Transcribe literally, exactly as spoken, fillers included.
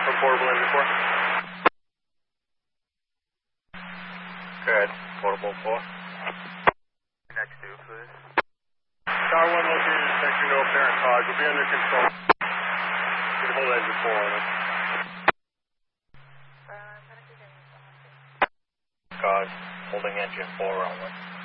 from portable engine four. Good. Portable four. Next two, please. Tower one located section no apparent cause. We'll be under control. Get hold of engine four on it. Cause holding engine four on one.